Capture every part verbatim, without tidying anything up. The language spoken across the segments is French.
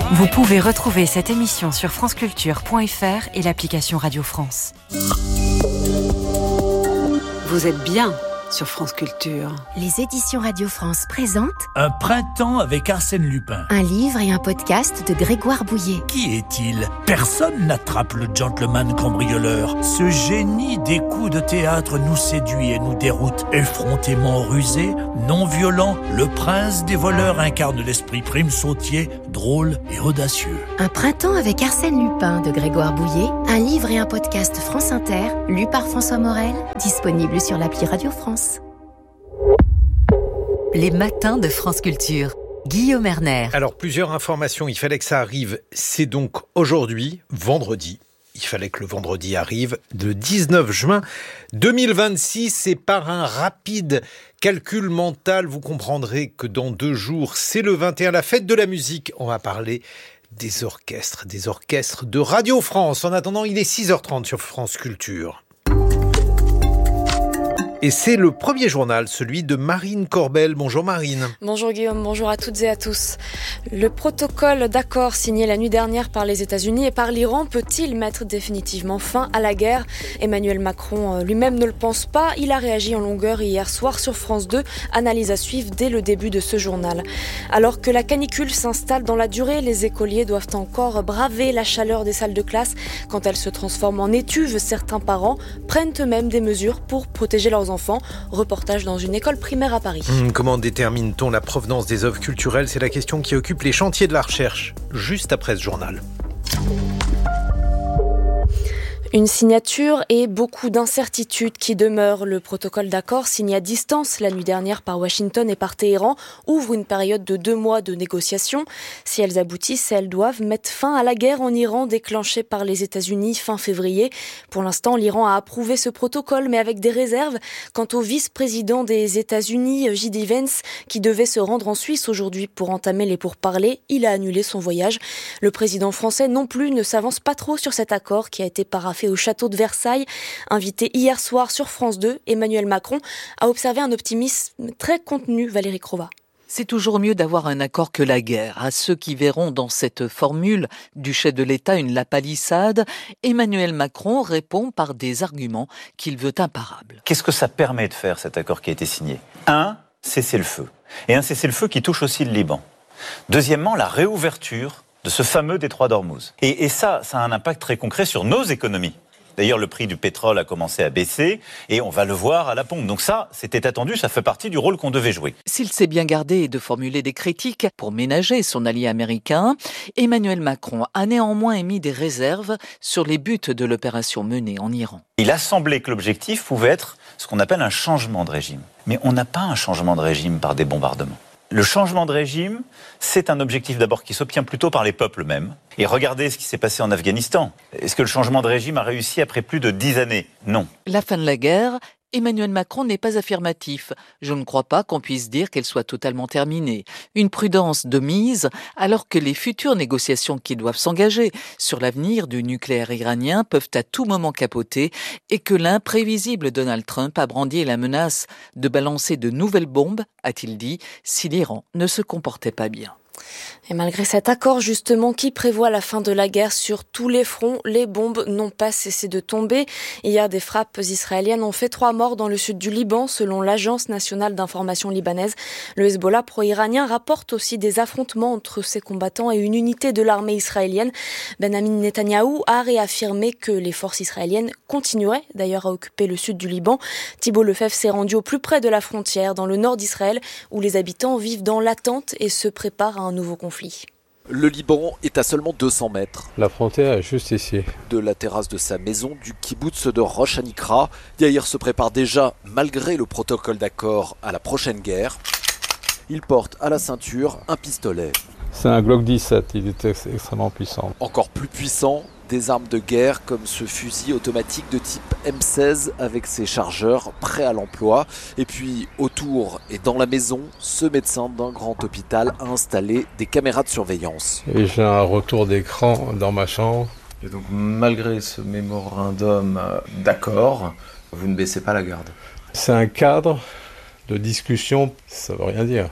Vous pouvez retrouver cette émission sur franceculture point f r et l'application Radio France. Vous êtes bien sur France Culture. Les éditions Radio France présentent Un printemps avec Arsène Lupin. un livre et un podcast de Grégoire Bouillet. Qui est-il ? Personne n'attrape le gentleman cambrioleur. Ce génie des coups de théâtre nous séduit et nous déroute. Effrontément rusé, non violent, le prince des voleurs incarne l'esprit prime sautier, drôle et audacieux. Un printemps avec Arsène Lupin de Grégoire Bouillet, un livre et un podcast France Inter, lu par François Morel, disponible sur l'appli Radio France. Les matins de France Culture. Guillaume Erner. Alors, plusieurs informations, il fallait que ça arrive. C'est donc aujourd'hui, vendredi. Il fallait que le vendredi arrive, le dix-neuf juin deux mille vingt-six. Et par un rapide calcul mental, vous comprendrez que dans deux jours, c'est le vingt et un, la fête de la musique. On va parler des orchestres, des orchestres de Radio France. En attendant, il est six heures trente sur France Culture. Et c'est le premier journal, celui de Marine Corbel. Bonjour Marine. Bonjour Guillaume, bonjour à toutes et à tous. Le protocole d'accord signé la nuit dernière par les États-Unis et par l'Iran peut-il mettre définitivement fin à la guerre ? Emmanuel Macron lui-même ne le pense pas. Il a réagi en longueur hier soir sur France deux. Analyse à suivre dès le début de ce journal. Alors que la canicule s'installe dans la durée, les écoliers doivent encore braver la chaleur des salles de classe. Quand elles se transforment en étuves, certains parents prennent eux-mêmes des mesures pour protéger leurs enfants. Enfants. Reportage dans une école primaire à Paris. Hum, comment détermine-t-on la provenance des œuvres culturelles ? C'est la question qui occupe les chantiers de la recherche, juste après ce journal. Une signature et beaucoup d'incertitudes qui demeurent. Le protocole d'accord signé à distance la nuit dernière par Washington et par Téhéran ouvre une période de deux mois de négociations. Si elles aboutissent, elles doivent mettre fin à la guerre en Iran déclenchée par les États-Unis fin février. Pour l'instant, l'Iran a approuvé ce protocole, mais avec des réserves. Quant au vice-président des États-Unis, J D Vance, qui devait se rendre en Suisse aujourd'hui pour entamer les pourparlers, il a annulé son voyage. Le président français non plus ne s'avance pas trop sur cet accord qui a été paraphé au château de Versailles. Invité hier soir sur France deux, Emmanuel Macron a observé un optimisme très contenu. Valérie Crova. C'est toujours mieux d'avoir un accord que la guerre. À ceux qui verront dans cette formule du chef de l'État une lapalissade, Emmanuel Macron répond par des arguments qu'il veut imparables. Qu'est-ce que ça permet de faire, cet accord qui a été signé ? Un, cessez-le-feu. Et un cessez-le-feu qui touche aussi le Liban. Deuxièmement, la réouverture de ce fameux détroit d'Ormuz. Et, et ça, ça a un impact très concret sur nos économies. D'ailleurs, le prix du pétrole a commencé à baisser et on va le voir à la pompe. Donc ça, c'était attendu, ça fait partie du rôle qu'on devait jouer. S'il s'est bien gardé de formuler des critiques pour ménager son allié américain, Emmanuel Macron a néanmoins émis des réserves sur les buts de l'opération menée en Iran. Il a semblé que l'objectif pouvait être ce qu'on appelle un changement de régime. Mais on n'a pas un changement de régime par des bombardements. Le changement de régime, c'est un objectif d'abord qui s'obtient plutôt par les peuples eux-mêmes. Et regardez ce qui s'est passé en Afghanistan. Est-ce que le changement de régime a réussi après plus de dix années ? Non. La fin de la guerre, Emmanuel Macron n'est pas affirmatif. Je ne crois pas qu'on puisse dire qu'elle soit totalement terminée. Une prudence de mise, alors que les futures négociations qui doivent s'engager sur l'avenir du nucléaire iranien peuvent à tout moment capoter et que l'imprévisible Donald Trump a brandi la menace de balancer de nouvelles bombes, a-t-il dit, si l'Iran ne se comportait pas bien. Et malgré cet accord justement qui prévoit la fin de la guerre sur tous les fronts, les bombes n'ont pas cessé de tomber. Hier, des frappes israéliennes ont fait trois morts dans le sud du Liban, selon l'Agence nationale d'information libanaise. Le Hezbollah pro-iranien rapporte aussi des affrontements entre ses combattants et une unité de l'armée israélienne. Benjamin Netanyahou a réaffirmé que les forces israéliennes continueraient d'ailleurs à occuper le sud du Liban. Thibault Lefebvre s'est rendu au plus près de la frontière, dans le nord d'Israël, où les habitants vivent dans l'attente et se préparent à un nouveau conflit. Le Liban est à seulement deux cents mètres. La frontière est juste ici. De la terrasse de sa maison du kibboutz de Rosh Hanikra, Yair se prépare déjà, malgré le protocole d'accord, à la prochaine guerre. Il porte à la ceinture un pistolet. C'est un Glock dix-sept, il est ex- extrêmement puissant. Encore plus puissant, des armes de guerre comme ce fusil automatique de type M seize avec ses chargeurs prêts à l'emploi. Et puis autour et dans la maison, ce médecin d'un grand hôpital a installé des caméras de surveillance. Et j'ai un retour d'écran dans ma chambre. Et donc malgré ce mémorandum d'accord, vous ne baissez pas la garde. C'est un cadre de discussion, ça veut rien dire.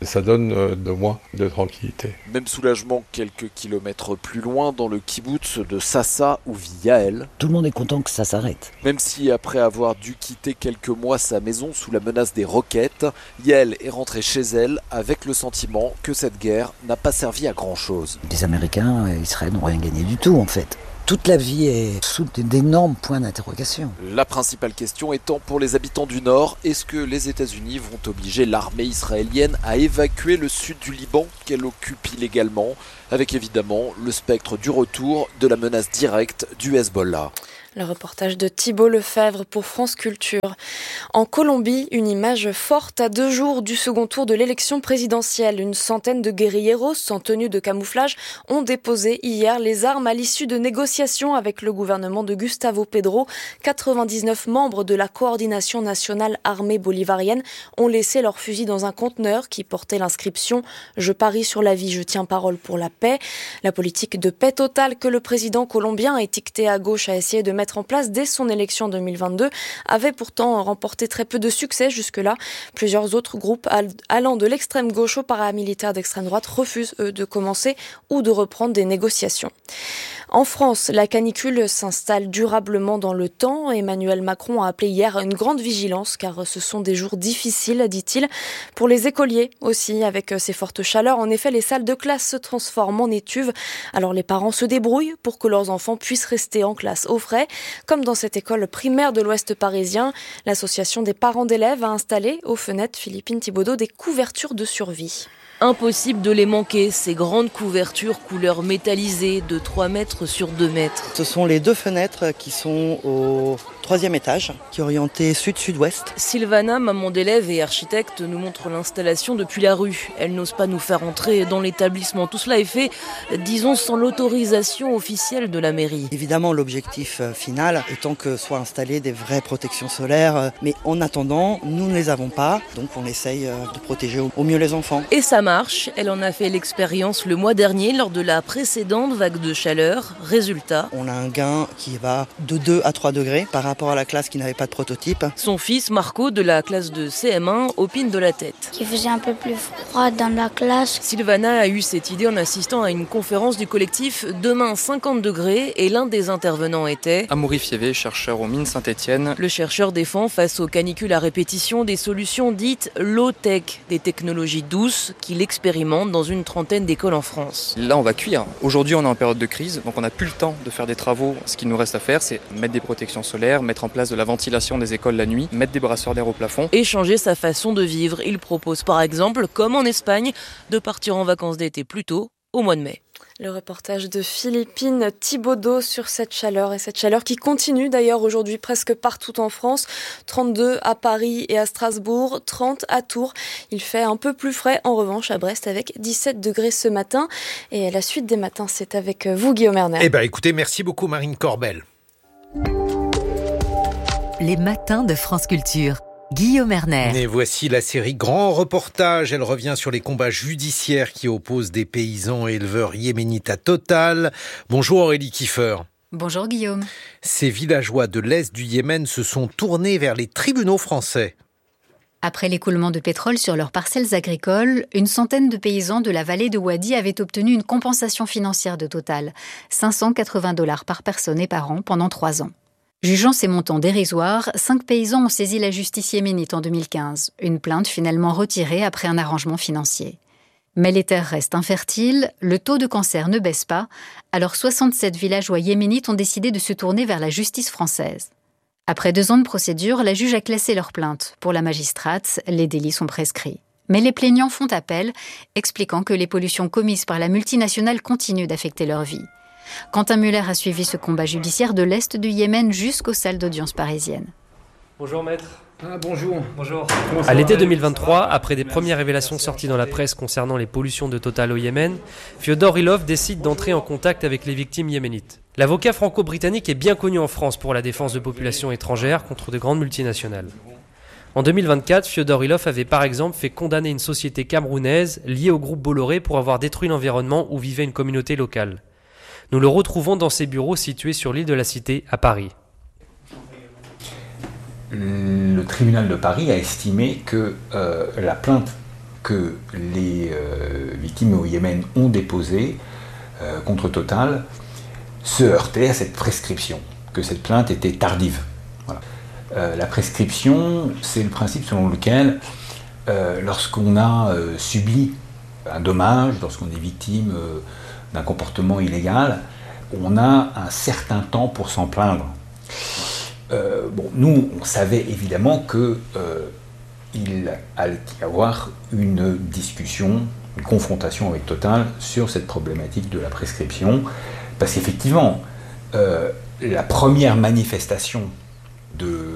Et ça donne euh, deux mois de tranquillité. Même soulagement quelques kilomètres plus loin, dans le kibboutz de Sassa ou Yael. Tout le monde est content que ça s'arrête. Même si après avoir dû quitter quelques mois sa maison sous la menace des roquettes, Yael est rentrée chez elle avec le sentiment que cette guerre n'a pas servi à grand-chose. Les Américains et Israël n'ont rien gagné du tout en fait. Toute la vie est sous d'énormes points d'interrogation. La principale question étant pour les habitants du Nord, est-ce que les États-Unis vont obliger l'armée israélienne à évacuer le sud du Liban qu'elle occupe illégalement, avec évidemment le spectre du retour de la menace directe du Hezbollah. Le reportage de Thibault Lefebvre pour France Culture. En Colombie, une image forte à deux jours du second tour de l'élection présidentielle. Une centaine de guérilleros sans tenue de camouflage ont déposé hier les armes à l'issue de négociations avec le gouvernement de Gustavo Petro. quatre-vingt-dix-neuf membres de la coordination nationale armée bolivarienne ont laissé leurs fusils dans un conteneur qui portait l'inscription « Je parie sur la vie, je tiens parole pour la paix ». La politique de paix totale que le président colombien, étiqueté à gauche, a essayé de mettre en place dès son élection deux mille vingt-deux avait pourtant remporté très peu de succès jusque-là. Plusieurs autres groupes allant de l'extrême gauche aux paramilitaires d'extrême droite refusent eux de commencer ou de reprendre des négociations. En France, la canicule s'installe durablement dans le temps. Emmanuel Macron a appelé hier à une grande vigilance car ce sont des jours difficiles, dit-il, pour les écoliers aussi avec ces fortes chaleurs. En effet, les salles de classe se transforment en étuves. Alors les parents se débrouillent pour que leurs enfants puissent rester en classe au frais. Comme dans cette école primaire de l'Ouest parisien, l'association des parents d'élèves a installé aux fenêtres Philippine Thibaudot des couvertures de survie. Impossible de les manquer, ces grandes couvertures couleur métallisée de trois mètres sur deux mètres. Ce sont les deux fenêtres qui sont au troisième étage, qui est orienté sud-sud-ouest. Sylvana, maman d'élève et architecte, nous montre l'installation depuis la rue. Elle n'ose pas nous faire entrer dans l'établissement. Tout cela est fait, disons, sans l'autorisation officielle de la mairie. Évidemment, l'objectif final étant que soient installées des vraies protections solaires. Mais en attendant, nous ne les avons pas, donc on essaye de protéger au mieux les enfants. Et ça marche. Elle en a fait l'expérience le mois dernier lors de la précédente vague de chaleur. Résultat, on a un gain qui va de deux à trois degrés par rapport à la classe qui n'avait pas de prototype. Son fils, Marco, de la classe de C M un, opine de la tête. Il faisait un peu plus froid dans la classe. Sylvana a eu cette idée en assistant à une conférence du collectif Demain cinquante degrés et l'un des intervenants était Amaury Fievé, chercheur aux mines Saint-Étienne. Le chercheur défend face aux canicules à répétition des solutions dites low-tech, des technologies douces qu'il expérimente dans une trentaine d'écoles en France. Là, on va cuire. Aujourd'hui, on est en période de crise, donc on n'a plus le temps de faire des travaux. Ce qu'il nous reste à faire, c'est mettre des protections solaires, mettre en place de la ventilation des écoles la nuit, mettre des brasseurs d'air au plafond. Et changer sa façon de vivre. Il propose par exemple, comme en Espagne, de partir en vacances d'été plus tôt, au mois de mai. Le reportage de Philippine Thibaudot sur cette chaleur et cette chaleur qui continue d'ailleurs aujourd'hui presque partout en France. trente-deux à Paris et à Strasbourg, trente à Tours. Il fait un peu plus frais en revanche à Brest avec dix-sept degrés ce matin. Et la suite des matins, c'est avec vous Guillaume Erner. Eh bien écoutez, merci beaucoup Marine Corbel. Les matins de France Culture. Guillaume Erner. Et voici la série Grand Reportage. Elle revient sur les combats judiciaires qui opposent des paysans et éleveurs yéménites à Total. Bonjour Aurélie Kiefer. Bonjour Guillaume. Ces villageois de l'Est du Yémen se sont tournés vers les tribunaux français. Après l'écoulement de pétrole sur leurs parcelles agricoles, une centaine de paysans de la vallée de Wadi avaient obtenu une compensation financière de Total, cinq cent quatre-vingts dollars par personne et par an pendant trois ans. Jugeant ces montants dérisoires, cinq paysans ont saisi la justice yéménite en deux mille quinze, une plainte finalement retirée après un arrangement financier. Mais les terres restent infertiles, le taux de cancer ne baisse pas, alors soixante-sept villageois yéménites ont décidé de se tourner vers la justice française. Après deux ans de procédure, la juge a classé leur plainte. Pour la magistrate, les délits sont prescrits. Mais les plaignants font appel, expliquant que les pollutions commises par la multinationale continuent d'affecter leur vie. Quentin Muller a suivi ce combat judiciaire de l'Est du Yémen jusqu'aux salles d'audience parisiennes. Bonjour maître. Ah, bonjour. Bonjour. À l'été deux mille vingt-trois, après des premières révélations sorties dans la presse concernant les pollutions de Total au Yémen, Fyodor Ilov décide d'entrer en contact avec les victimes yéménites. L'avocat franco-britannique est bien connu en France pour la défense de populations étrangères contre de grandes multinationales. En deux mille vingt-quatre, Fyodor Ilov avait par exemple fait condamner une société camerounaise liée au groupe Bolloré pour avoir détruit l'environnement où vivait une communauté locale. Nous le retrouvons dans ses bureaux situés sur l'île de la Cité, à Paris. Le tribunal de Paris a estimé que euh, la plainte que les euh, victimes au Yémen ont déposées euh, contre Total se heurtaient à cette prescription, que cette plainte était tardive. Voilà. Euh, la prescription, c'est le principe selon lequel, euh, lorsqu'on a euh, subi un dommage, lorsqu'on est victime euh, d'un comportement illégal, on a un certain temps pour s'en plaindre. Euh, bon, nous, on savait évidemment que euh, il allait y avoir une discussion, une confrontation avec Total sur cette problématique de la prescription, parce qu'effectivement, euh, la première manifestation de